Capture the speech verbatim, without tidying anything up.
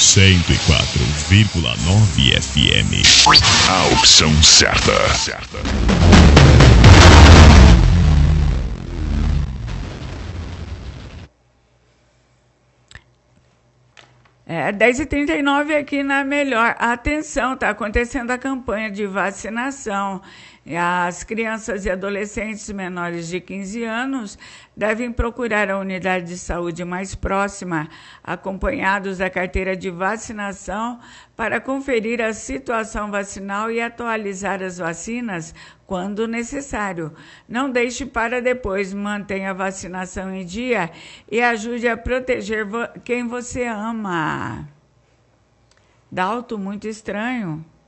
cento e quatro vírgula nove F M. A opção certa. certa. É, dez e trinta e nove aqui na Melhor. Atenção, está acontecendo a campanha de vacinação. As crianças e adolescentes menores de quinze anos devem procurar a unidade de saúde mais próxima, acompanhados da carteira de vacinação, para conferir a situação vacinal e atualizar as vacinas quando necessário. Não deixe para depois, mantenha a vacinação em dia e ajude a proteger vo- quem você ama. Dalto, muito estranho.